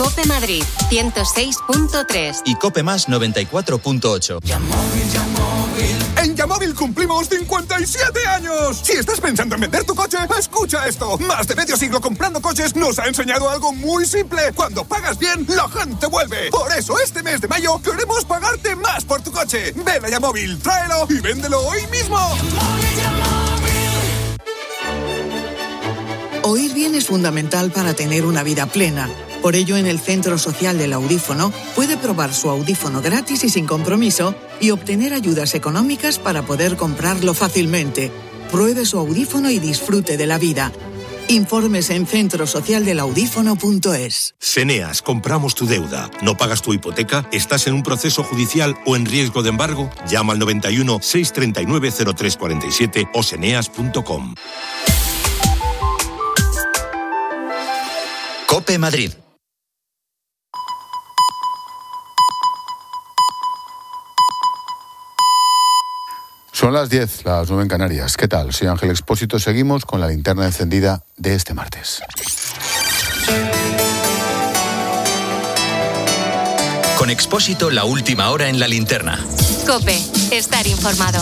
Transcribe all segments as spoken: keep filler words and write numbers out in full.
COPE Madrid, ciento seis punto tres. Y COPE Más noventa y cuatro punto ocho. Yamóvil, Yamóvil. En Yamóvil cumplimos cincuenta y siete años. Si estás pensando en vender tu coche, escucha esto. Más de medio siglo comprando coches nos ha enseñado algo muy simple. Cuando pagas bien, la gente vuelve. Por eso este mes de mayo queremos pagarte más por tu coche. Ven a Yamóvil, tráelo y véndelo hoy mismo. Yamóvil, Yamóvil. Oír bien es fundamental para tener una vida plena. Por ello, en el Centro Social del Audífono puede probar su audífono gratis y sin compromiso y obtener ayudas económicas para poder comprarlo fácilmente. Pruebe su audífono y disfrute de la vida. Informes en centro social del audífono punto es. Seneas, compramos tu deuda. ¿No pagas tu hipoteca? ¿Estás en un proceso judicial o en riesgo de embargo? Llama al noventa y uno, seiscientos treinta y nueve, cero tres cuarenta y siete o seneas punto com. COPE Madrid. Son las diez, las nueve en Canarias. ¿Qué tal? Soy Ángel Expósito. Seguimos con la linterna encendida de este martes. Con Expósito, la última hora en la linterna. COPE, estar informado.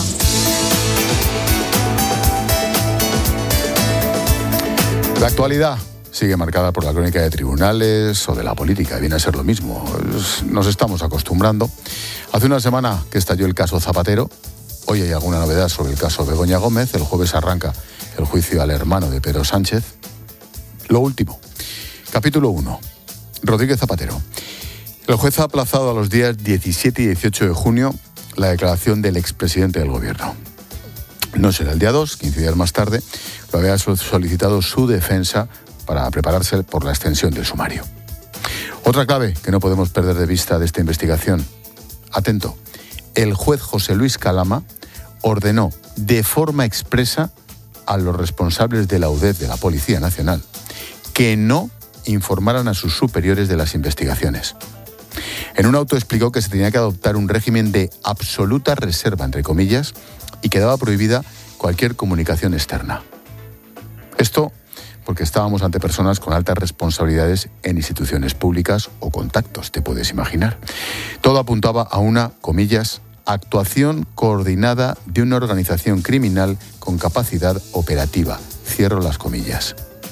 La actualidad sigue marcada por la crónica de tribunales o de la política. Viene a ser lo mismo. Nos estamos acostumbrando. Hace una semana que estalló el caso Zapatero. Hoy hay alguna novedad sobre el caso Begoña Gómez. El jueves arranca el juicio al hermano de Pedro Sánchez. Lo último. Capítulo uno. Rodríguez Zapatero. El juez ha aplazado a los días diecisiete y dieciocho de junio la declaración del expresidente del gobierno. No será el día dos, quince días más tarde, lo había solicitado su defensa para prepararse por la extensión del sumario. Otra clave que no podemos perder de vista de esta investigación. Atento. El juez José Luis Calama ordenó de forma expresa a los responsables de la U D E F de la Policía Nacional que no informaran a sus superiores de las investigaciones. En un auto explicó que se tenía que adoptar un régimen de absoluta reserva, entre comillas, y quedaba prohibida cualquier comunicación externa. Esto porque estábamos ante personas con altas responsabilidades en instituciones públicas o contactos, te puedes imaginar. Todo apuntaba a una, comillas, actuación coordinada de una organización criminal con capacidad operativa. Cierro las comillas.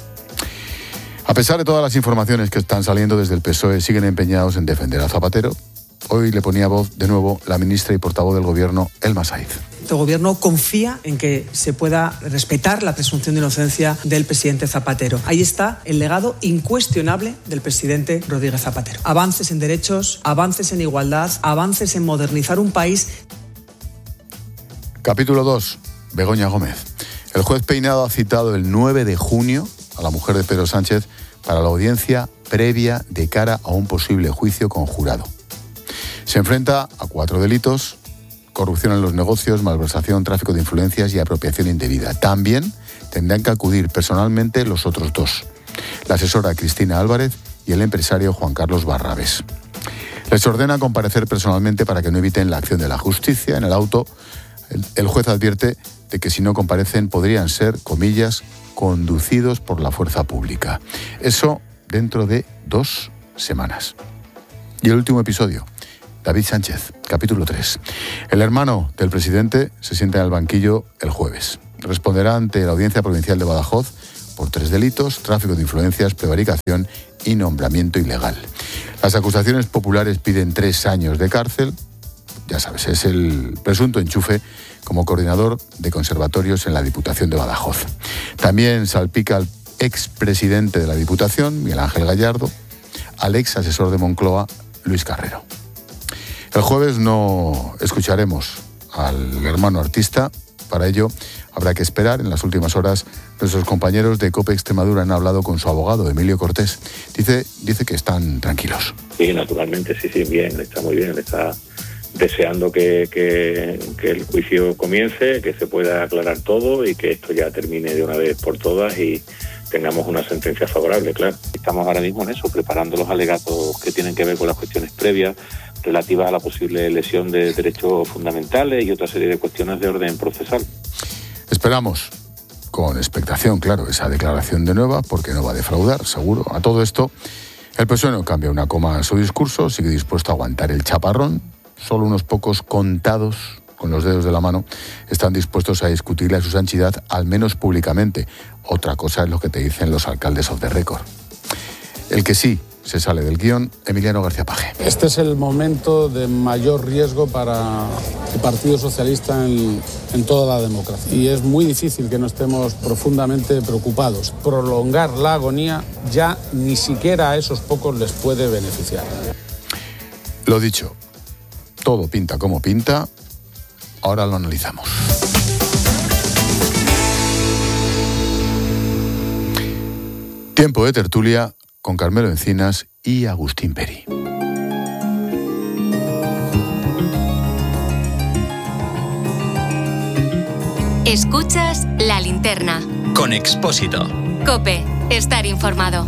A pesar de todas las informaciones que están saliendo desde el P S O E, siguen empeñados en defender a Zapatero. Hoy le ponía voz de nuevo la ministra y portavoz del Gobierno, Elma Saiz. El Gobierno confía en que se pueda respetar la presunción de inocencia del presidente Zapatero. Ahí está el legado incuestionable del presidente Rodríguez Zapatero. Avances en derechos, avances en igualdad, avances en modernizar un país. Capítulo dos. Begoña Gómez. El juez Peinado ha citado el nueve de junio a la mujer de Pedro Sánchez para la audiencia previa de cara a un posible juicio con jurado. Se enfrenta a cuatro delitos: corrupción en los negocios, malversación, tráfico de influencias y apropiación indebida. También tendrán que acudir personalmente los otros dos, la asesora Cristina Álvarez y el empresario Juan Carlos Barrabés. Les ordena comparecer personalmente para que no eviten la acción de la justicia. En el auto, el, el juez advierte de que si no comparecen podrían ser, comillas, conducidos por la fuerza pública. Eso dentro de dos semanas. Y el último episodio. David Sánchez, capítulo tres. El hermano del presidente se sienta en el banquillo el jueves. Responderá ante la Audiencia Provincial de Badajoz por tres delitos: tráfico de influencias, prevaricación y nombramiento ilegal. Las acusaciones populares piden tres años de cárcel. Ya sabes, es el presunto enchufe como coordinador de conservatorios en la Diputación de Badajoz. También salpica al expresidente de la Diputación, Miguel Ángel Gallardo, al ex asesor de Moncloa, Luis Carrero. El jueves no escucharemos al hermano artista. Para ello habrá que esperar. En las últimas horas nuestros compañeros de COPE Extremadura han hablado con su abogado, Emilio Cortés. Dice, dice que están tranquilos. Sí, naturalmente, sí, sí, bien, está muy bien, está deseando que, que, que el juicio comience, que se pueda aclarar todo y que esto ya termine de una vez por todas y tengamos una sentencia favorable, claro. Estamos ahora mismo en eso, preparando los alegatos que tienen que ver con las cuestiones previas relativas a la posible lesión de derechos fundamentales y otra serie de cuestiones de orden procesal. Esperamos con expectación, claro, esa declaración de Nueva, porque no va a defraudar, seguro. A todo esto, El P S O E no cambia una coma en su discurso, sigue dispuesto a aguantar el chaparrón. Solo unos pocos contados, con los dedos de la mano, están dispuestos a discutirle a su sanchidad, al menos públicamente. Otra cosa es lo que te dicen los alcaldes off the record. El que sí se sale del guión, Emiliano García Paje. Este es el momento de mayor riesgo para el Partido Socialista en, en toda la democracia. Y es muy difícil que no estemos profundamente preocupados. Prolongar la agonía ya ni siquiera a esos pocos les puede beneficiar. Lo dicho, todo pinta como pinta. Ahora lo analizamos. Tiempo de tertulia con Carmelo Encinas y Agustín Peri. Escuchas La Linterna. Con Expósito. COPE. Estar informado.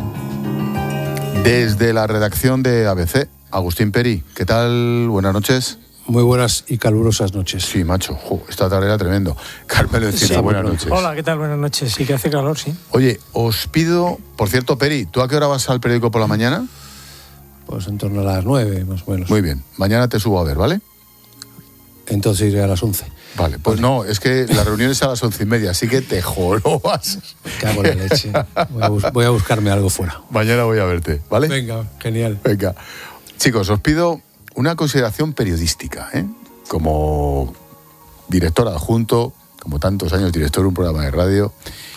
Desde la redacción de A B C, Agustín Peri, ¿qué tal? Buenas noches. Muy buenas y calurosas noches. Sí, macho, jo, esta tarde era tremendo. Carmelo Encinas, Sí, buenas noches. Hola, ¿qué tal? Buenas noches. Sí que hace calor, sí. Oye, os pido, por cierto, Peri, ¿tú a qué hora vas al periódico por la mañana? Pues en torno a las nueve, más o menos. Muy bien, mañana te subo a ver, ¿vale? Entonces iré a las once. Vale, pues no, es que la reunión es a las once y media, así que te jorobas. Me cago en la leche. Voy a, bus- voy a buscarme algo fuera. Mañana voy a verte, ¿vale? Venga, genial. Venga. Chicos, os pido una consideración periodística, ¿eh? Como director adjunto, como tantos años director de un programa de radio,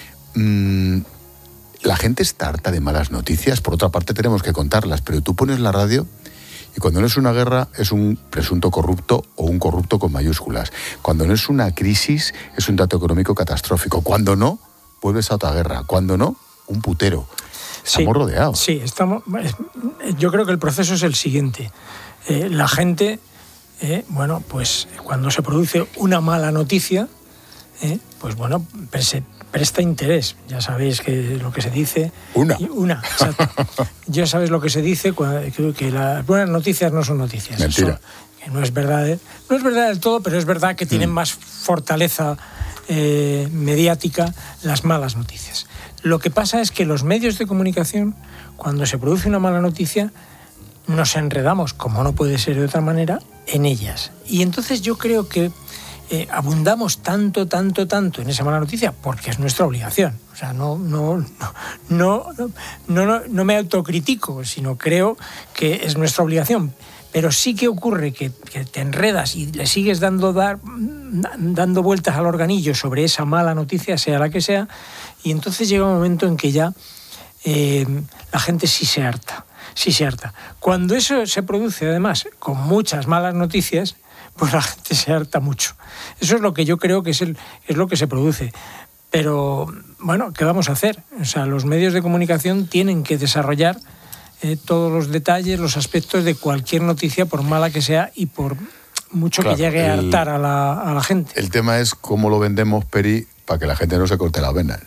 mmm, la gente está harta de malas noticias. Por otra parte, tenemos que contarlas, pero tú pones la radio y cuando no es una guerra es un presunto corrupto o un corrupto con mayúsculas. Cuando no es una crisis es un dato económico catastrófico. Cuando no, vuelves a otra guerra. Cuando no, un putero. Estamos sí, rodeados. Sí, estamos. Yo creo que el proceso es el siguiente. Eh, la gente, eh, bueno, pues cuando se produce una mala noticia, eh, pues bueno, se presta interés. Ya sabéis que lo que se dice. Una. Una, exacto. Ya sabéis lo que se dice, que, que las buenas noticias no son noticias. Mentira. Son, que no es verdad, no es verdad del todo, pero es verdad que tienen mm. más fortaleza eh, mediática las malas noticias. Lo que pasa es que los medios de comunicación, cuando se produce una mala noticia, nos enredamos, como no puede ser de otra manera, en ellas. Y entonces yo creo que eh, abundamos tanto, tanto, tanto en esa mala noticia, porque es nuestra obligación. O sea, no, no, no, no, no, no, no me autocritico, sino creo que es nuestra obligación. Pero sí que ocurre que, que te enredas y le sigues dando, dar, dando vueltas al organillo sobre esa mala noticia, sea la que sea, y entonces llega un momento en que ya eh, la gente sí se harta, sí se harta. Cuando eso se produce, además, con muchas malas noticias, pues la gente se harta mucho. Eso es lo que yo creo que es, el, es lo que se produce. Pero, bueno, ¿qué vamos a hacer? O sea, los medios de comunicación tienen que desarrollar Eh, todos los detalles, los aspectos de cualquier noticia, por mala que sea y por mucho claro, que llegue a hartar a la, a la gente. El tema es cómo lo vendemos, Peri, para que la gente no se corte las venas.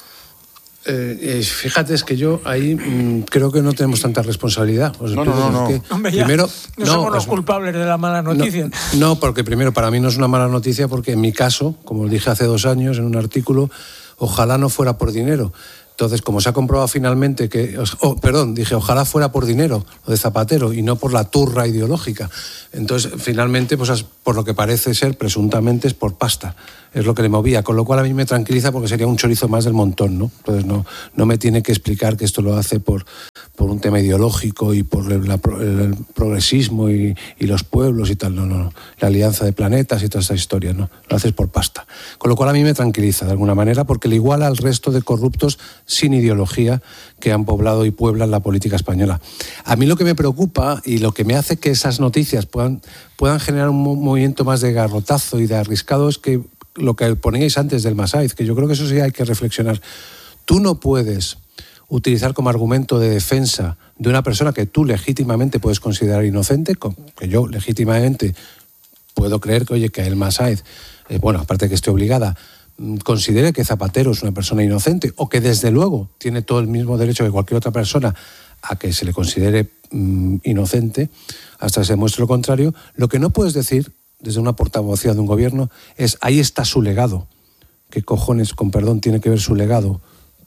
Eh, fíjate, es que yo ahí mmm, creo que no tenemos tanta responsabilidad. Os no, no, no, no. Que Hombre, ya, primero, no, no somos los pues, culpables de la mala noticia. No, no, porque primero, para mí no es una mala noticia, porque en mi caso, como dije hace dos años en un artículo, ojalá no fuera por dinero. Entonces, como se ha comprobado finalmente que... Oh, perdón, dije, ojalá fuera por dinero, lo de Zapatero, y no por la turra ideológica. Entonces, finalmente, pues por lo que parece ser, presuntamente, es por pasta. Es lo que le movía, con lo cual a mí me tranquiliza porque sería un chorizo más del montón, ¿no? Entonces, no, no me tiene que explicar que esto lo hace por, por un tema ideológico y por el, la, el progresismo y, y los pueblos y tal. No, no, no. La alianza de planetas y toda esa historia, ¿no? Lo haces por pasta. Con lo cual a mí me tranquiliza, de alguna manera, porque le iguala al resto de corruptos sin ideología que han poblado y pueblan la política española. A mí lo que me preocupa y lo que me hace que esas noticias puedan, puedan generar un movimiento más de garrotazo y de arriscado es que lo que poníais antes del Masaiz, que yo creo que eso sí hay que reflexionar. Tú no puedes utilizar como argumento de defensa de una persona que tú legítimamente puedes considerar inocente, que yo legítimamente puedo creer que, oye, que el Masaiz, eh, bueno, aparte de que esté obligada, considere que Zapatero es una persona inocente o que desde luego tiene todo el mismo derecho que cualquier otra persona a que se le considere mmm, inocente hasta que se demuestre lo contrario. Lo que no puedes decir desde una portavocía de un gobierno es ahí está su legado. ¿Qué cojones, con perdón, tiene que ver su legado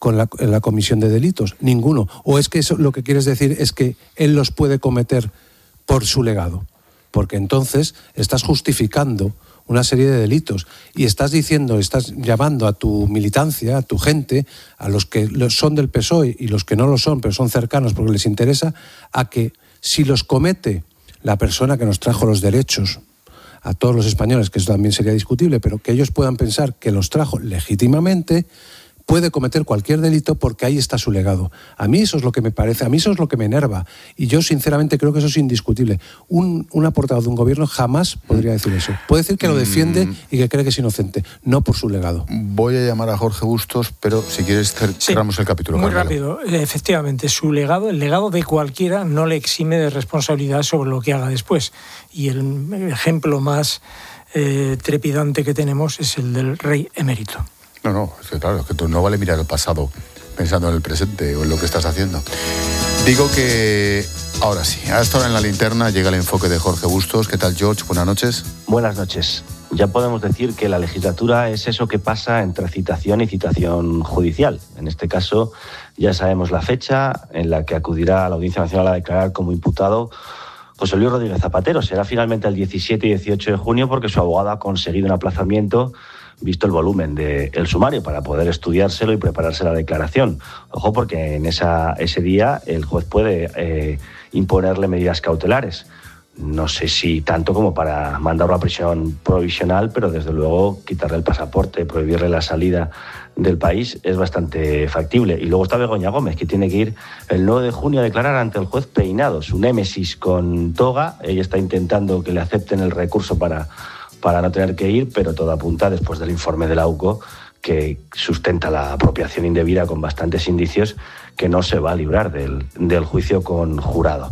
con la, la comisión de delitos? Ninguno. ¿O es que eso lo que quieres decir es que él los puede cometer por su legado? Porque entonces estás justificando una serie de delitos y estás diciendo, estás llamando a tu militancia, a tu gente, a los que son del P S O E y los que no lo son, pero son cercanos porque les interesa, a que si los comete la persona que nos trajo los derechos a todos los españoles, que eso también sería discutible, pero que ellos puedan pensar que los trajo legítimamente, puede cometer cualquier delito porque ahí está su legado. A mí eso es lo que me parece, a mí eso es lo que me enerva. Y yo sinceramente creo que eso es indiscutible. Un, un aportado de un gobierno jamás podría decir eso. Puede decir que lo defiende mm. y que cree que es inocente, no por su legado. Voy a llamar a Jorge Bustos, pero si quieres cerramos sí, el capítulo. Muy Carmelo. rápido. Efectivamente, su legado, el legado de cualquiera, no le exime de responsabilidad sobre lo que haga después. Y el ejemplo más eh, trepidante que tenemos es el del rey emérito. No, no, es que claro, es que tú no vale mirar el pasado pensando en el presente o en lo que estás haciendo. Digo que ahora sí, a esta hora en la linterna llega el enfoque de Jorge Bustos. ¿Qué tal, George? Buenas noches. Buenas noches. Ya podemos decir que la legislatura es eso que pasa entre citación y citación judicial. En este caso ya sabemos la fecha en la que acudirá a la Audiencia Nacional a declarar como imputado José Luis Rodríguez Zapatero. Será finalmente el diecisiete y dieciocho de junio porque su abogado ha conseguido un aplazamiento visto el volumen del sumario para poder estudiárselo y prepararse la declaración. Ojo, porque en esa, ese día el juez puede eh, imponerle medidas cautelares. No sé si tanto como para mandarlo a prisión provisional, pero desde luego quitarle el pasaporte, prohibirle la salida del país es bastante factible. Y luego está Begoña Gómez, que tiene que ir el nueve de junio a declarar ante el juez Peinado, su némesis con toga. Ella está intentando que le acepten el recurso para... para no tener que ir, pero todo apunta, después del informe de la U C O, que sustenta la apropiación indebida con bastantes indicios, que no se va a librar del, del juicio con jurado.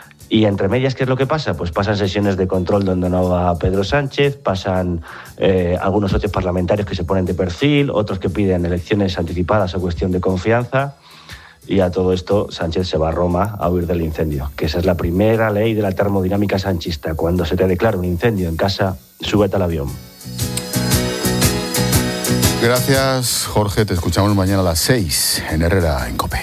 Y entre medias, ¿qué es lo que pasa? Pues pasan sesiones de control donde no va Pedro Sánchez, pasan eh, algunos socios parlamentarios que se ponen de perfil, otros que piden elecciones anticipadas a cuestión de confianza. Y a todo esto Sánchez se va a Roma a huir del incendio, que esa es la primera ley de la termodinámica sanchista. Cuando se te declara un incendio en casa, súbete al avión. Gracias, Jorge. Te escuchamos mañana a las seis en Herrera, en COPE.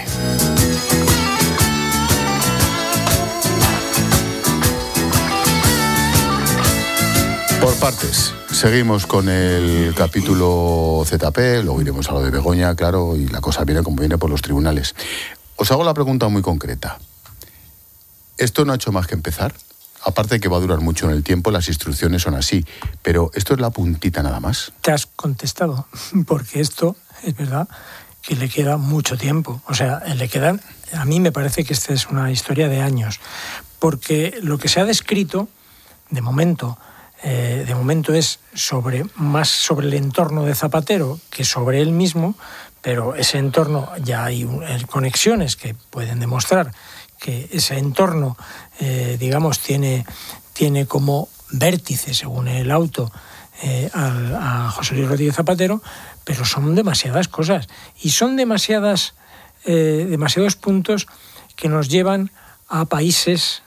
Por partes. Seguimos con el capítulo Z P, luego iremos a lo de Begoña, claro, y la cosa viene como viene por los tribunales. Os hago la pregunta muy concreta. ¿Esto no ha hecho más que empezar? Aparte de que va a durar mucho en el tiempo, las instrucciones son así, pero ¿esto es la puntita nada más? Te has contestado, porque esto es verdad que le queda mucho tiempo. O sea, le quedan, a mí me parece que esta es una historia de años, porque lo que se ha descrito, de momento, Eh, de momento es sobre más sobre el entorno de Zapatero que sobre él mismo, pero ese entorno ya hay un, conexiones que pueden demostrar que ese entorno, eh, digamos, tiene, tiene como vértice, según el auto, eh, a, a José Luis Rodríguez Zapatero, pero son demasiadas cosas y son demasiadas, eh, demasiados puntos que nos llevan a países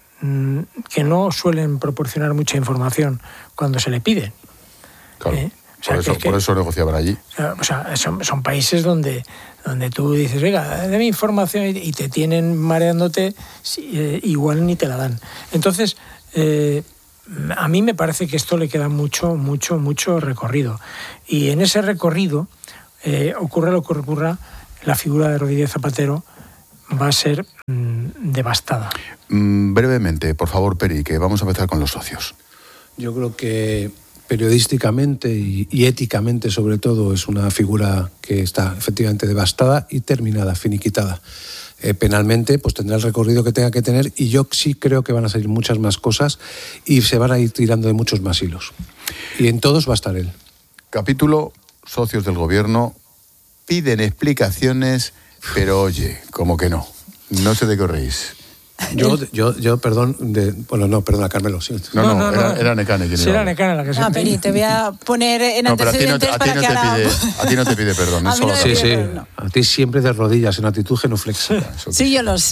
que no suelen proporcionar mucha información cuando se le pide. Claro, ¿eh? O sea, por, eso, que, por eso negociaban allí. O sea, son, son países donde, donde tú dices, venga, dame información y te tienen mareándote, eh, igual ni te la dan. Entonces, eh, a mí me parece que esto le queda mucho, mucho, mucho recorrido. Y en ese recorrido, eh, ocurra lo que ocurra, la figura de Rodríguez Zapatero va a ser mmm, devastada. Mm, brevemente, por favor, Peri, que vamos a empezar con los socios. Yo creo que periodísticamente y, y éticamente, sobre todo, es una figura que está efectivamente devastada y terminada, finiquitada. Eh, penalmente, pues tendrá el recorrido que tenga que tener y yo sí creo que van a salir muchas más cosas y se van a ir tirando de muchos más hilos. Y en todos va a estar él. Capítulo, socios del gobierno piden explicaciones. Pero oye, como que no. No sé de qué os reís. Yo, yo, yo, perdón, de, bueno, no, perdona, Carmelo. Sí. No, no, no, era, era Nekane quien sí, era Nekane la que se no, Peri, te voy a poner en no, antecedentes a ti no, a ti para no que te ahora... pide, a ti no te pide perdón. A mí no sí, pide sí, perdón. A ti siempre de rodillas, en actitud genuflexa. Sí, yo lo sé.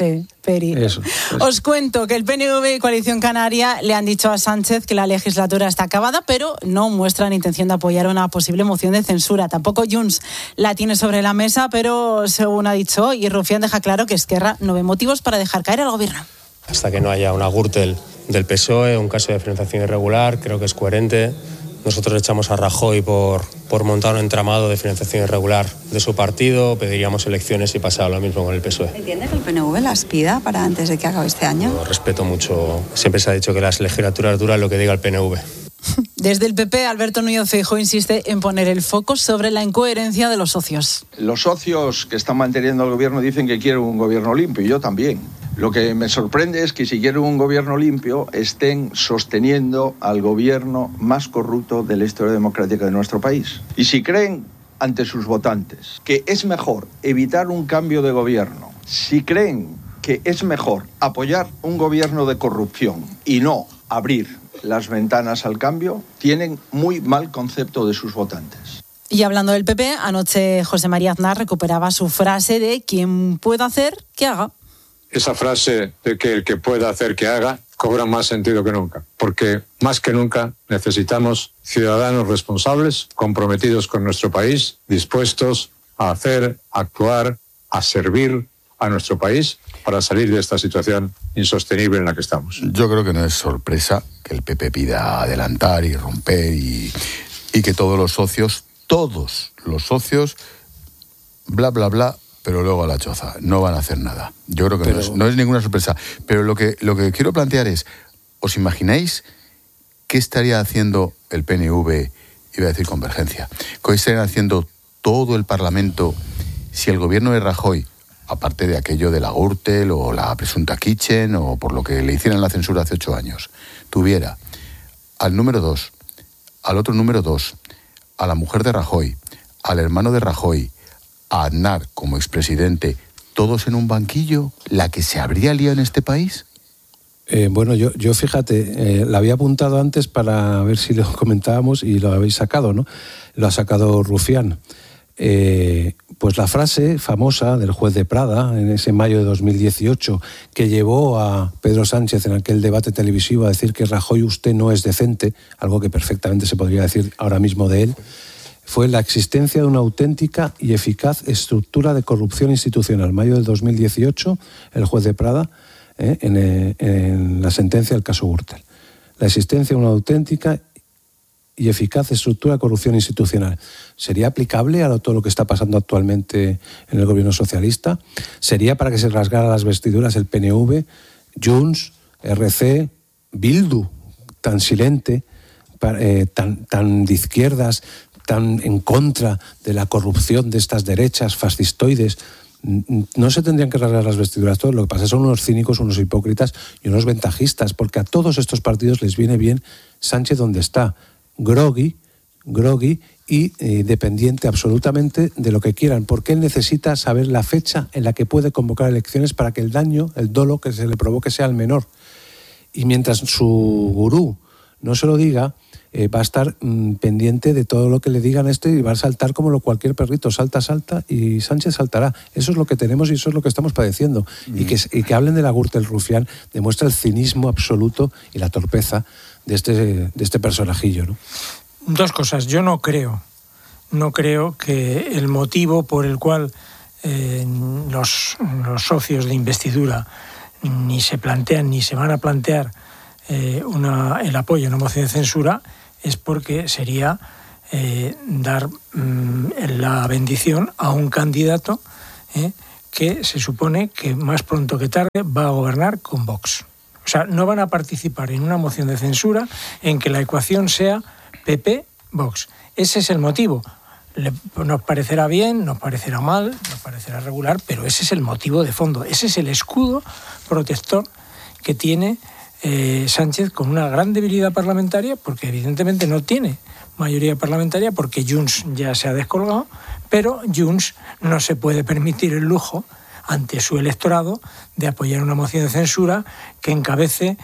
Peri. Eso, eso. Os cuento que el P N V y Coalición Canaria le han dicho a Sánchez que la legislatura está acabada, pero no muestran intención de apoyar una posible moción de censura. Tampoco Junts la tiene sobre la mesa, pero según ha dicho hoy, Rufián deja claro que Esquerra no ve motivos para dejar caer al gobierno. Hasta que no haya una Gürtel del P S O E, un caso de financiación irregular, creo que es coherente. Nosotros echamos a Rajoy por, por montar un entramado de financiación irregular de su partido, pediríamos elecciones y pasaba lo mismo con el P S O E. ¿Entiende que el P N V las pida para antes de que acabe este año? Yo respeto mucho, siempre se ha dicho que las legislaturas duran lo que diga el P N V. Desde el P P, Alberto Núñez Feijóo insiste en poner el foco sobre la incoherencia de los socios. Los socios que están manteniendo el gobierno dicen que quieren un gobierno limpio, y yo también. Lo que me sorprende es que si quieren un gobierno limpio estén sosteniendo al gobierno más corrupto de la historia democrática de nuestro país. Y si creen ante sus votantes que es mejor evitar un cambio de gobierno, si creen que es mejor apoyar un gobierno de corrupción y no abrir las ventanas al cambio, tienen muy mal concepto de sus votantes. Y hablando del P P, anoche José María Aznar recuperaba su frase de quien pueda hacer, que haga. Esa frase de que el que pueda hacer que haga cobra más sentido que nunca, porque más que nunca necesitamos ciudadanos responsables, comprometidos con nuestro país, dispuestos a hacer, a actuar, a servir a nuestro país para salir de esta situación insostenible en la que estamos. Yo creo que no es sorpresa que el P P pida adelantar y romper y, y que todos los socios, todos los socios, bla, bla, bla, pero luego a la choza, no van a hacer nada. Yo creo que pero... no, es, no es ninguna sorpresa. Pero lo que, lo que quiero plantear es, ¿os imagináis qué estaría haciendo el P N V, iba a decir Convergencia, qué estarían haciendo todo el Parlamento si el gobierno de Rajoy, aparte de aquello de la Gürtel o la presunta Kitchen o por lo que le hicieran la censura hace ocho años, tuviera al número dos, al otro número dos, a la mujer de Rajoy, al hermano de Rajoy, a Aznar como expresidente, todos en un banquillo, la que se habría liado en este país? Eh, bueno, yo, yo fíjate, eh, la había apuntado antes para ver si lo comentábamos y lo habéis sacado, ¿no? Lo ha sacado Rufián. Eh, pues la frase famosa del juez de Prada en ese mayo de dos mil dieciocho que llevó a Pedro Sánchez en aquel debate televisivo a decir que Rajoy usted no es decente, algo que perfectamente se podría decir ahora mismo de él, fue la existencia de una auténtica y eficaz estructura de corrupción institucional. Mayo del dos mil dieciocho, el juez de Prada, eh, en, eh, en la sentencia del caso Gürtel. La existencia de una auténtica y eficaz estructura de corrupción institucional. ¿Sería aplicable a todo lo que está pasando actualmente en el gobierno socialista? ¿Sería para que se rasgara las vestiduras el P N V, Junts, R C, Bildu, tan silente, eh, tan, tan de izquierdas, tan en contra de la corrupción de estas derechas fascistoides? No se tendrían que rasgar las vestiduras todos. Lo que pasa son unos cínicos, unos hipócritas y unos ventajistas, porque a todos estos partidos les viene bien Sánchez donde está, groggy, groggy y eh, dependiente absolutamente de lo que quieran, porque él necesita saber la fecha en la que puede convocar elecciones para que el daño, el dolo que se le provoque sea el menor. Y mientras su gurú no se lo diga, eh, va a estar mmm, pendiente de todo lo que le digan esto y va a saltar como lo cualquier perrito, salta, salta y Sánchez saltará. Eso es lo que tenemos y eso es lo que estamos padeciendo. Mm. Y, que, y que hablen de la Gürtel Rufián demuestra el cinismo absoluto y la torpeza de este, de este personajillo, ¿no? Dos cosas. Yo no creo, no creo que el motivo por el cual eh, los, los socios de investidura ni se plantean ni se van a plantear eh, una, el apoyo a una moción de censura es porque sería eh, dar mm, la bendición a un candidato eh, que se supone que más pronto que tarde va a gobernar con Vox. O sea, no van a participar en una moción de censura en que la ecuación sea P P-Vox. Ese es el motivo. Le, nos parecerá bien, nos parecerá mal, nos parecerá regular, pero ese es el motivo de fondo. Ese es el escudo protector que tiene eh, Sánchez con una gran debilidad parlamentaria, porque evidentemente no tiene mayoría parlamentaria, porque Junts ya se ha descolgado, pero Junts no se puede permitir el lujo ante su electorado de apoyar una moción de censura que encabece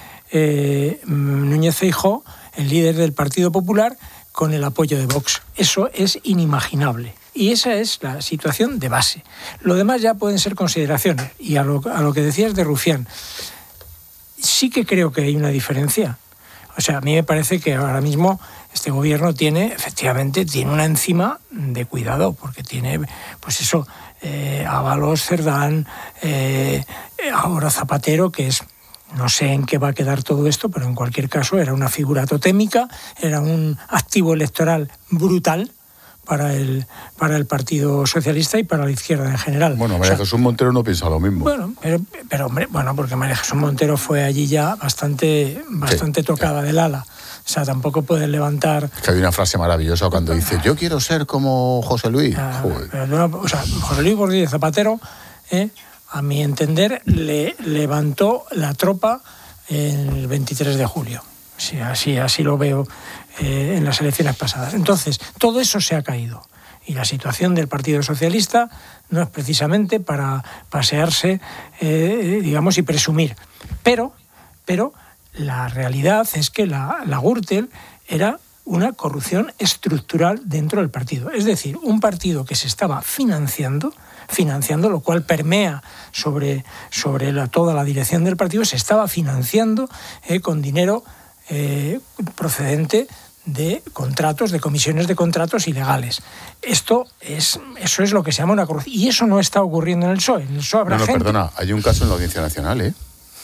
eh, Núñez Feijóo, el líder del Partido Popular, con el apoyo de Vox. Eso es inimaginable, Y esa es la situación de base. Lo demás ya pueden ser consideraciones. Y a lo, a lo que decías de Rufián, sí que creo que hay una diferencia. O sea, a mí me parece que ahora mismo este gobierno tiene, efectivamente, tiene una enzima de cuidado, porque tiene, pues eso, eh, Ábalos, Cerdán, eh, ahora Zapatero, que es... No sé en qué va a quedar todo esto, pero en cualquier caso era una figura totémica, era un activo electoral brutal para el, para el Partido Socialista y para la izquierda en general. Bueno, María o sea, Jesús Montero no piensa lo mismo. Bueno, pero, pero hombre, bueno, porque María Jesús Montero fue allí ya bastante, bastante sí, tocada sí. del ala. O sea, tampoco pueden levantar... Es que hay una frase maravillosa cuando dice, yo quiero ser como José Luis. Ah, pero no, o sea, José Luis Rodríguez Zapatero... ¿eh? A mi entender, le levantó la tropa el veintitrés de julio. Sí, así, así lo veo eh, en las elecciones pasadas. Entonces, todo eso se ha caído. Y la situación del Partido Socialista no es precisamente para pasearse, eh, digamos, y presumir. Pero, pero la realidad es que la, la Gürtel era una corrupción estructural dentro del partido. Es decir, un partido que se estaba financiando... financiando, lo cual permea sobre, sobre la, toda la dirección del partido, se estaba financiando eh, con dinero eh, procedente de contratos, de comisiones de contratos ilegales. Esto es, eso es lo que se llama una corrupción. Y eso no está ocurriendo en el P S O E. En el P S O E habrá no, no, gente... perdona, hay un caso en la Audiencia Nacional, ¿eh?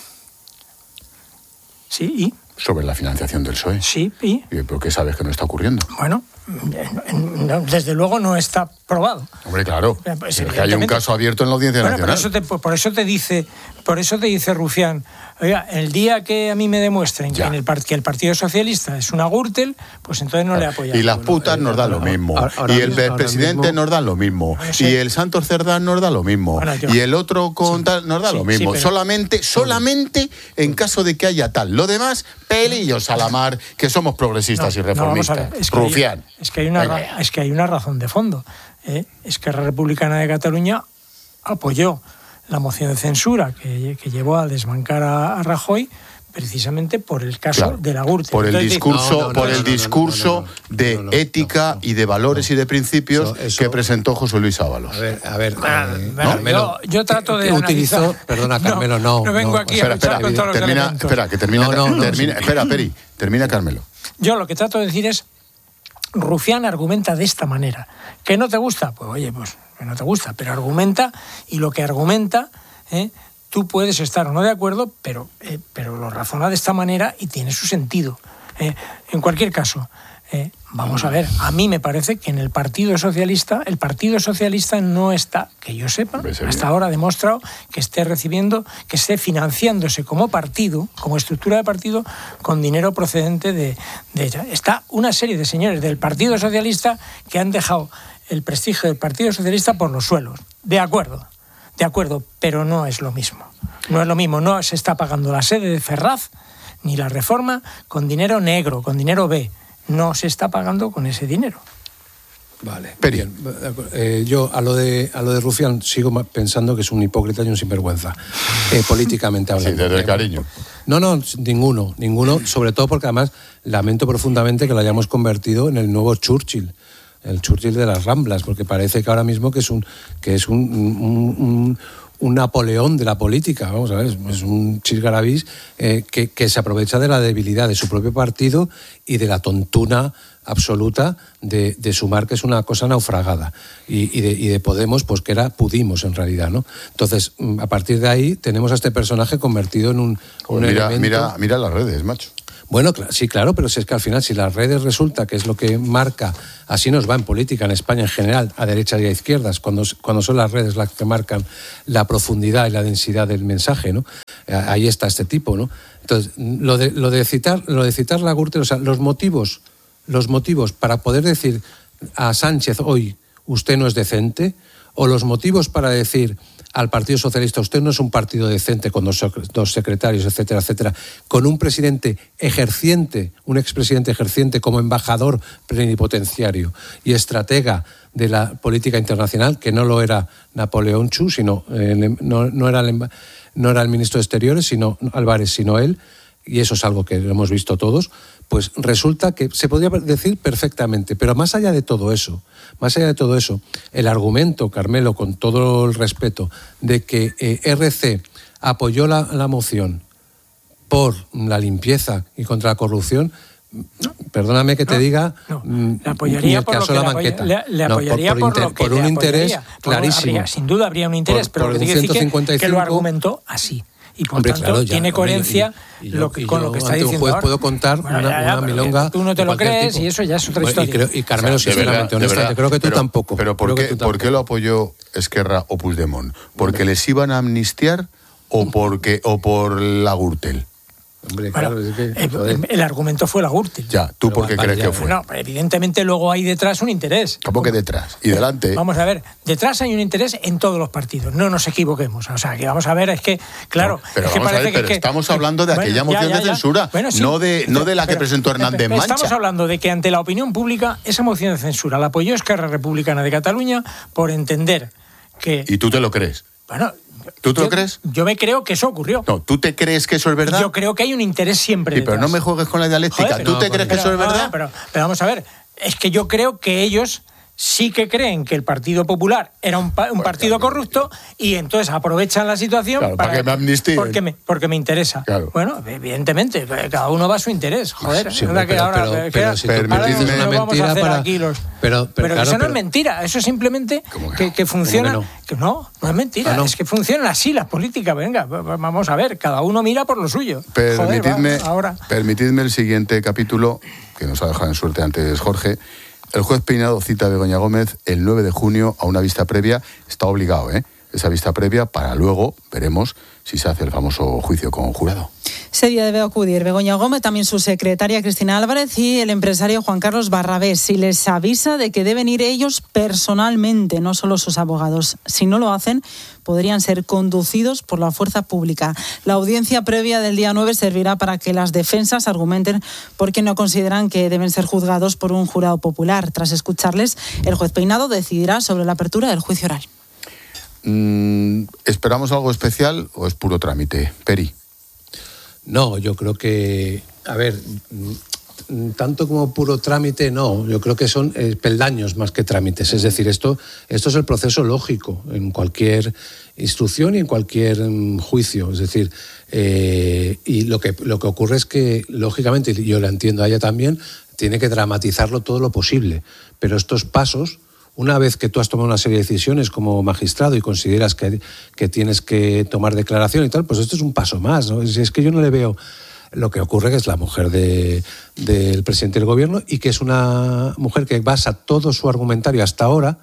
Sí, ¿y? Sobre la financiación del P S O E. Sí, ¿y? ¿Y por qué sabes que no está ocurriendo? Bueno, desde luego no está probado. Hombre, claro. Pues, es que hay un caso abierto en la Audiencia bueno, Nacional. Por eso, te, por eso te dice, por eso te dice Rufián, oiga, el día que a mí me demuestren que, en el, que el Partido Socialista es una Gürtel, pues entonces no claro. le apoyamos. Y las putas nos dan lo mismo. Ahora, ahora, y el, el presidente mismo, nos da lo mismo. Sí. Y el Santos Cerdán nos da lo mismo. Bueno, yo, y el otro con sí, tal nos da sí, lo mismo. Sí, pero, solamente, solamente en caso de que haya tal. Lo demás, pelillos a la mar, que somos progresistas no, y reformistas. No, es que Rufián. Hay, es, que hay una, es que hay una razón de fondo. ¿eh? Es que la Republicana de Cataluña apoyó la moción de censura que, que llevó a desbancar a, a Rajoy precisamente por el caso claro, de la Gürtel. Por el discurso, no, no, por no, el no, discurso no, no, no, no, de no, no, ética no, no, y de valores no, y de principios eso, eso, que presentó José Luis Ábalos. A ver, a ver, bueno, eh, bueno, Carmelo, yo, yo trato de utilizó, analizar. Perdona, Carmelo, no. No, no vengo aquí espera, a luchar espera, con todos termina, los elementos. Espera, que termina, no, no, termina no, espera, Peri, termina Carmelo. Yo lo que trato de decir es, Rufián argumenta de esta manera. ¿Que no te gusta? Pues oye, pues que no te gusta, pero argumenta, y lo que argumenta, ¿eh? Tú puedes estar o no de acuerdo, pero, eh, pero lo razona de esta manera y tiene su sentido. Eh, en cualquier caso, eh, vamos a ver, a mí me parece que en el Partido Socialista, el Partido Socialista no está, que yo sepa, hasta ahora ha demostrado que esté recibiendo, que esté financiándose como partido, como estructura de partido, con dinero procedente de, de ella. Está una serie de señores del Partido Socialista que han dejado el prestigio del Partido Socialista por los suelos. De acuerdo. De acuerdo, pero no es lo mismo. No es lo mismo, no se está pagando la sede de Ferraz ni la reforma con dinero negro, con dinero B. No se está pagando con ese dinero. Vale, bien. Eh, yo a lo de a lo de Rufián sigo pensando que es un hipócrita y un sinvergüenza, eh, políticamente hablando. Sí, desde el cariño. No, no, ninguno, ninguno, sobre todo porque además lamento profundamente que lo hayamos convertido en el nuevo Churchill. El Churchill de las Ramblas, porque parece que ahora mismo que es un que es un, un, un, un Napoleón de la política, vamos a ver, es un chisgarabís eh, que, que se aprovecha de la debilidad de su propio partido y de la tontuna absoluta de, de Sumar, que es una cosa naufragada, y, y, de, y de Podemos, pues que era Pudimos en realidad, ¿no? Entonces, a partir de ahí tenemos a este personaje convertido en un, pues un mira, elemento... Mira, mira las redes, macho. Bueno, sí, claro, pero si es que al final, si las redes resulta que es lo que marca, así nos va en política, en España en general, a derechas y a izquierdas, cuando, cuando son las redes las que marcan la profundidad y la densidad del mensaje, ¿no? Ahí está este tipo, ¿no? Entonces, lo de, lo de citar, lo de citar la Gürtel, o sea, los motivos, los motivos para poder decir a Sánchez hoy, usted no es decente, o los motivos para decir al Partido Socialista, usted no es un partido decente con dos, dos secretarios, etcétera, etcétera, con un presidente ejerciente, un expresidente ejerciente como embajador plenipotenciario y estratega de la política internacional, que no lo era Napoleón Chu, sino eh, no, no, era el, no era el ministro de Exteriores, sino Álvarez, sino él, y eso es algo que hemos visto todos, pues resulta que se podría decir perfectamente, pero más allá de todo eso, más allá de todo eso, el argumento, Carmelo, con todo el respeto, de que eh, R C apoyó la, la moción por la limpieza y contra la corrupción, no, perdóname que te no, diga, no, le apoyaría el por caso lo de la apoya, banqueta. Le, le apoyaría no, por, por, por, inter, lo que por un le interés clarísimo. Habría, sin duda habría un interés, por, pero por lo que ciento cincuenta y cinco, que lo argumentó así. Y por hombre, tanto claro, ya, tiene coherencia y, y yo, lo que, y con yo, lo que está ante diciendo un juez ahora. Puedo contar bueno, una, ya, ya, una milonga. Tú no te lo crees tipo. Y eso ya es otra bueno, historia. Y, creo, y Carmelo, o sea, sinceramente, honestamente, creo que tú pero, tampoco. Pero ¿por qué, ¿por qué lo apoyó Esquerra o Puigdemont? ¿Porque hombre. les iban a amnistiar o, porque, o por la Gürtel? Hombre, bueno, claro, es que, el, el argumento fue la Gürtel. Ya, ¿tú por qué crees ya, que fue? No, evidentemente luego hay detrás un interés. ¿Cómo que detrás? ¿Y delante? Vamos a ver, detrás hay un interés en todos los partidos, no nos equivoquemos. O sea, que vamos a ver, es que, claro... No, pero es que vamos parece a ver, pero que, estamos que, hablando de aquella bueno, moción ya, ya, de censura, bueno, sí, no, de, no de la que pero, presentó Hernández pero, Mancha. Estamos hablando de que ante la opinión pública esa moción de censura la apoyó Esquerra Republicana de Cataluña por entender que... ¿Y tú te lo crees? Bueno... ¿Tú te yo, lo crees? Yo me creo que eso ocurrió. No, ¿tú te crees que eso es verdad? Yo creo que hay un interés siempre sí, detrás. pero no me juegues con la dialéctica. Joder, ¿Tú no, te crees pero, que eso es verdad? No, pero, pero vamos a ver, es que yo creo que ellos sí que creen que el Partido Popular era un, pa- un pues partido claro, corrupto y entonces aprovechan la situación claro, para, para que me amnistíen. Porque me, porque me interesa. Claro. Bueno, evidentemente, cada uno va a su interés. Joder, sí, ¿verdad? Pero, Que ahora, pero, que pero ahora, si tú me dices una mentira para... Los... Pero, pero, pero claro, eso no pero... es mentira, eso es simplemente que, que funciona... Que no? que no, no es mentira, ah, no. es que funcionan así las políticas. Venga, vamos a ver, cada uno mira por lo suyo. Permitidme, Joder, va, ahora... permitidme el siguiente capítulo, que nos ha dejado en suerte antes Jorge. El juez Peinado cita a Begoña Gómez el nueve de junio a una vista previa. Está obligado, ¿eh? Esa vista previa para luego, veremos si se hace el famoso juicio con jurado. Ese día debe acudir Begoña Gómez, también su secretaria Cristina Álvarez y el empresario Juan Carlos Barrabés. Y les avisa de que deben ir ellos personalmente, no solo sus abogados. Si no lo hacen, podrían ser conducidos por la fuerza pública. La audiencia previa del día nueve servirá para que las defensas argumenten por qué no consideran que deben ser juzgados por un jurado popular. Tras escucharles, el juez Peinado decidirá sobre la apertura del juicio oral. Mm, ¿Esperamos algo especial o es puro trámite? Peri. No, yo creo que, a ver, tanto como puro trámite, no. Yo creo que son eh, peldaños más que trámites. Es decir, esto, esto es el proceso lógico en cualquier instrucción y en cualquier um, juicio. Es decir, eh, y lo que, lo que ocurre es que, lógicamente, y yo la entiendo a ella también, tiene que dramatizarlo todo lo posible. Pero estos pasos... Una vez que tú has tomado una serie de decisiones como magistrado y consideras que, que tienes que tomar declaración y tal, pues esto es un paso más, ¿no? Es, es que yo no le veo lo que ocurre, que es la mujer de, del presidente del gobierno y que es una mujer que basa todo su argumentario hasta ahora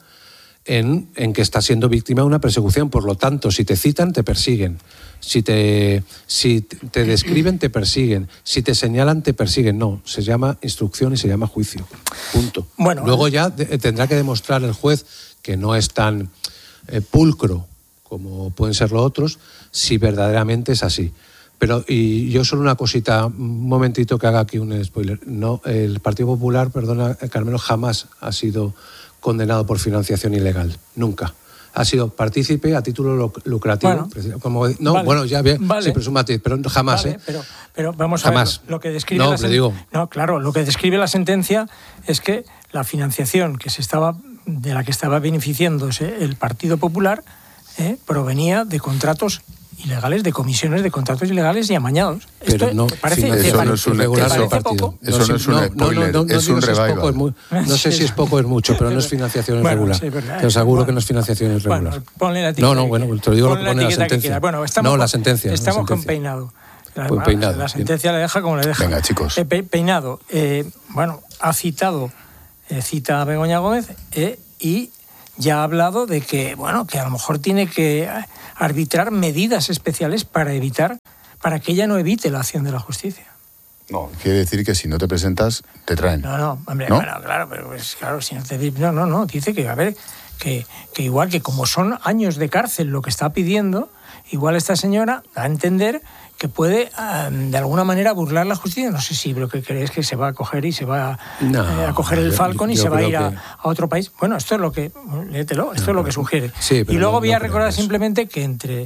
en, en que está siendo víctima de una persecución. Por lo tanto, si te citan, te persiguen. Si te, si te describen, te persiguen. Si te señalan, te persiguen. No, se llama instrucción y se llama juicio. Punto. Bueno, luego ya de, tendrá que demostrar el juez que no es tan eh, pulcro como pueden ser los otros, si verdaderamente es así. Pero, y yo solo una cosita, un momentito que haga aquí un spoiler. No, el Partido Popular, perdona, Carmelo, jamás ha sido condenado por financiación ilegal. Nunca. Ha sido partícipe a título lucrativo. Bueno, como, no, vale, bueno, ya bien, vale. Sí, presumate, pero jamás, vale, ¿eh? Pero, pero vamos jamás. a ver, lo que describe no, la le digo. No, claro, lo que describe la sentencia es que la financiación que se estaba, de la que estaba beneficiándose el Partido Popular eh, provenía de contratos ilegales, de comisiones de contratos ilegales y amañados. Pero Esto no, parece, eso te no es un regular eso, poco. Eso no, no es un no, spoiler, no, no, no, es un no revival. Si es poco, es muy, no sé si es poco o es mucho, pero no es financiación irregular. Bueno, sí, te aseguro bueno, que no es financiación irregular. Bueno, ponle la etiqueta. No, no, bueno, te lo digo lo que pone la sentencia. Bueno, estamos no, la con, sentencia. Estamos la sentencia. con Peinado. La, pues Peinado. La sentencia bien. Le deja como le deja. Venga, chicos. Eh, Peinado, eh, bueno, ha citado, eh, cita a Begoña Gómez eh, y ya ha hablado de que, bueno, que a lo mejor tiene que arbitrar medidas especiales para evitar, para que ella no evite la acción de la justicia. No, quiere decir que si no te presentas, te traen. No, no, hombre, ¿no? Bueno, claro, pero pues, claro, si no te... No, no, no, dice que, a ver, que, que igual que como son años de cárcel lo que está pidiendo, igual esta señora da a entender que puede, um, de alguna manera, burlar la justicia. No sé si lo que crees es que se va a coger y se va a, no, eh, a coger el Falcon yo, yo y se va a ir que... a, a otro país. Bueno, esto es lo que, léetelo, esto no, es lo que sugiere. Sí, y luego no, voy a no recordar eso. simplemente que entre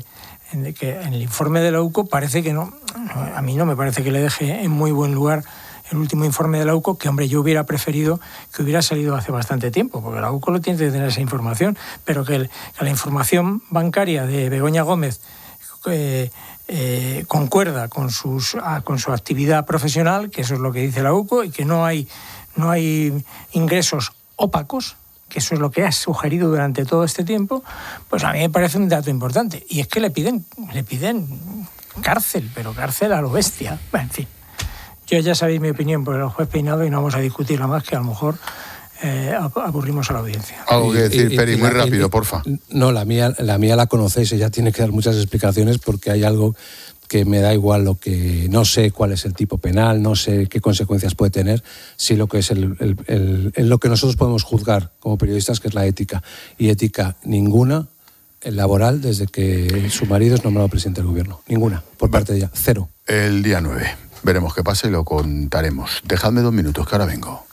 en el, que en el informe de la U C O parece que no, a mí no me parece que le deje en muy buen lugar el último informe de la U C O, que hombre, yo hubiera preferido que hubiera salido hace bastante tiempo, porque la U C O lo tiene que tener esa información, pero que, el, que la información bancaria de Begoña Gómez eh, eh, concuerda con, sus, a, con su actividad profesional, que eso es lo que dice la U C O, y que no hay, no hay ingresos opacos, que eso es lo que ha sugerido durante todo este tiempo, pues a mí me parece un dato importante. Y es que le piden, le piden cárcel, pero cárcel a lo bestia. Bueno, en fin. Yo ya sabéis mi opinión por el juez Peinado y no vamos a discutirla más, que a lo mejor eh, aburrimos a la audiencia. Algo que decir, y, Peri, y, muy y, rápido, y, porfa. No, la mía, la mía la conocéis, ella tiene que dar muchas explicaciones porque hay algo que me da igual lo que... No sé cuál es el tipo penal, no sé qué consecuencias puede tener, si lo que es el, el, el, el, lo que nosotros podemos juzgar como periodistas, que es la ética. Y ética ninguna, el laboral, desde que su marido es nombrado presidente del gobierno. Ninguna, por parte de ella. Cero. El día nueve. Veremos qué pasa y lo contaremos. Dejadme dos minutos, que ahora vengo.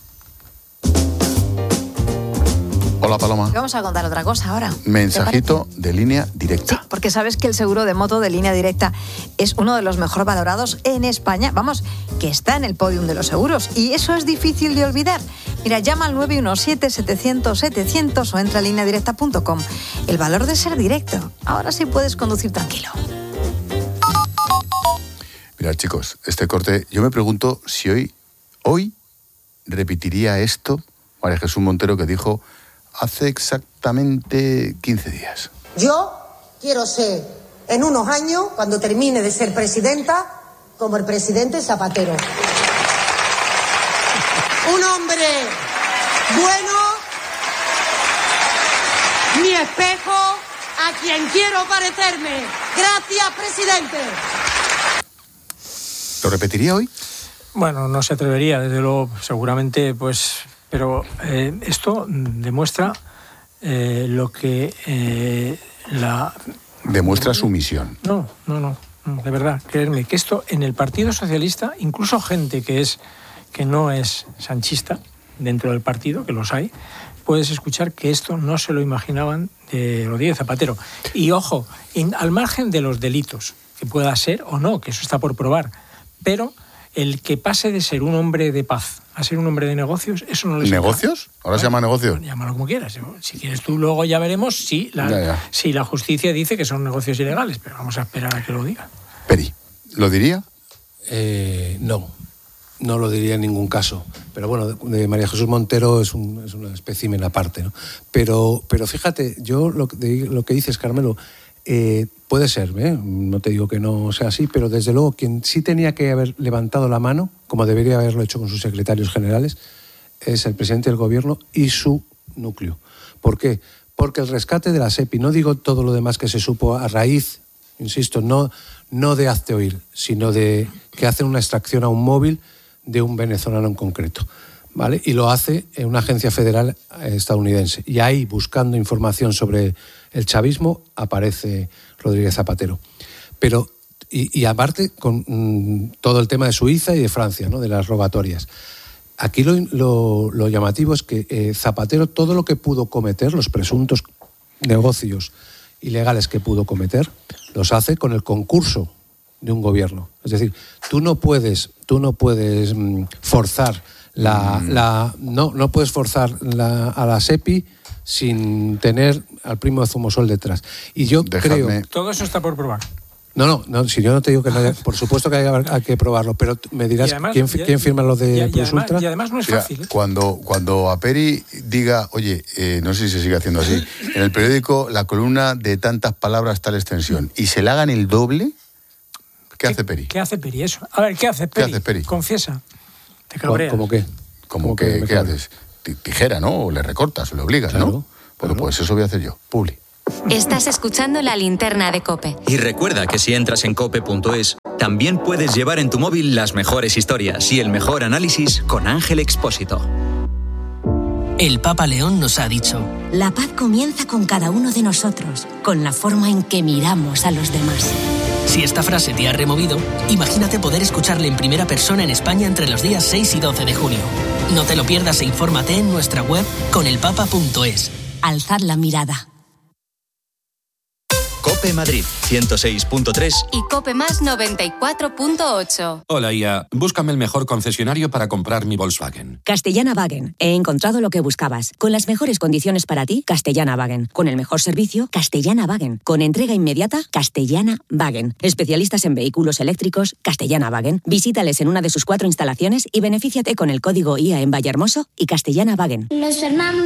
Hola, Paloma. Vamos a contar otra cosa ahora. Mensajito de Línea Directa. Sí, porque sabes que el seguro de moto de Línea Directa es uno de los mejor valorados en España. Vamos, que está en el podium de los seguros. Y eso es difícil de olvidar. Mira, llama al nueve uno siete, setecientos, setecientos o entra a línea directa punto com. El valor de ser directo. Ahora sí puedes conducir tranquilo. Mirad, chicos, este corte, yo me pregunto si hoy, hoy repetiría esto María Jesús Montero, que dijo hace exactamente quince días. Yo quiero ser, en unos años, cuando termine de ser presidenta, como el presidente Zapatero. Un hombre bueno, mi espejo, a quien quiero parecerme. Gracias, presidente. ¿Lo repetiría hoy? Bueno, no se atrevería, desde luego, seguramente, pues... Pero eh, esto demuestra eh, lo que eh, la... Demuestra sumisión. No, no, no, no, de verdad, creedme, que esto en el Partido Socialista, incluso gente que es que no es sanchista dentro del partido, que los hay, puedes escuchar que esto no se lo imaginaban de Rodríguez Zapatero. Y ojo, en, al margen de los delitos, que pueda ser o no, que eso está por probar, pero el que pase de ser un hombre de paz a ser un hombre de negocios, eso no les... ¿Negocios? ¿Ahora se llama negocios? Llámalo como quieras. Si quieres tú, luego ya veremos si la, ya, ya. si la justicia dice que son negocios ilegales, pero vamos a esperar a que lo diga. Peri, ¿lo diría? Eh, no, no lo diría en ningún caso. Pero bueno, de María Jesús Montero es un, es un espécimen aparte, ¿no? Pero, pero fíjate, yo lo, de, lo que dices, Carmelo, eh, puede ser, ¿eh? No te digo que no sea así, pero desde luego quien sí tenía que haber levantado la mano, como debería haberlo hecho con sus secretarios generales, es el presidente del gobierno y su núcleo. ¿Por qué? Porque el rescate de la SEPI, no digo todo lo demás que se supo a raíz, insisto, no, no de hazte oír, sino de que hacen una extracción a un móvil de un venezolano en concreto, ¿vale? Y lo hace en una agencia federal estadounidense. Y ahí, buscando información sobre el chavismo, aparece Rodríguez Zapatero. Pero, y, y aparte, con mmm, todo el tema de Suiza y de Francia, ¿no? De las rogatorias. Aquí lo, lo, lo llamativo es que eh, Zapatero, todo lo que pudo cometer, los presuntos negocios ilegales que pudo cometer, los hace con el concurso de un gobierno. Es decir, tú no puedes, tú no puedes mmm, forzar la, mm. la no, no puedes forzar la, a la SEPI sin tener al primo de Zumosol detrás. Y yo Dejadme. creo... Todo eso está por probar. No, no, no, si yo no te digo que no haya, por supuesto que hay, hay que probarlo, pero me dirás además, ¿quién, ya, quién firma lo de ya, Plus además, Ultra? Y además no es Mira, fácil. ¿eh? Cuando, cuando a Peri diga, oye, eh, no sé si se sigue haciendo así, en el periódico la columna de tantas palabras tal extensión, y se le hagan el doble, ¿qué, ¿Qué hace Peri? ¿Qué hace Peri eso? A ver, ¿qué hace Peri? ¿Qué hace Peri? Confiesa. Te cabreas. ¿Cómo qué? ¿Cómo, ¿Cómo que, que ¿Qué haces? Tijera, ¿no? O le recortas, o le obligas, claro, ¿no? Bueno, claro. Pues eso voy a hacer yo, Publi. Estás escuchando La Linterna de COPE. Y recuerda que si entras en cope punto es, también puedes llevar en tu móvil las mejores historias y el mejor análisis con Ángel Expósito. El Papa León nos ha dicho: la paz comienza con cada uno de nosotros, con la forma en que miramos a los demás. Si esta frase te ha removido, imagínate poder escucharle en primera persona en España entre los días seis y doce de junio. No te lo pierdas e infórmate en nuestra web con el papa punto es. Alzad la mirada. Cope Madrid ciento seis punto tres y Cope Más noventa y cuatro punto ocho. Hola, I A. Búscame el mejor concesionario para comprar mi Volkswagen. Castellana Wagen. He encontrado lo que buscabas. Con las mejores condiciones para ti, Castellana Wagen. Con el mejor servicio, Castellana Wagen. Con entrega inmediata, Castellana Wagen. Especialistas en vehículos eléctricos, Castellana Wagen. Visítales en una de sus cuatro instalaciones y benefíciate con el código I A en Vallehermoso y Castellana Wagen. Los hermanos